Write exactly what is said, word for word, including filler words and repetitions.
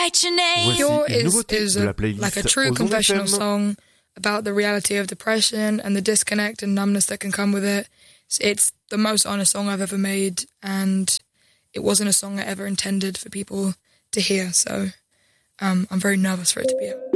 write your name. Cure Voici une is, nouveauté is de a, la playlist like a true Ozone confessional F M. song about the reality of depression and the disconnect and numbness that can come with it. It's, it's the most honest song I've ever made, and it wasn't a song I ever intended for people to hear, so um, I'm very nervous for it to be out.